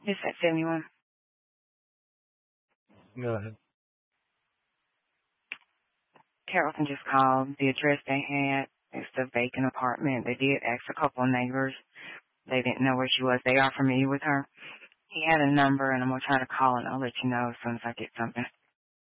It's at 71. Go ahead. Carrollton just called. The address they had is the vacant apartment. They did ask a couple of neighbors. They didn't know where she was. They are familiar with her. He had a number, and I'm going to try to call, and I'll let you know as soon as I get something.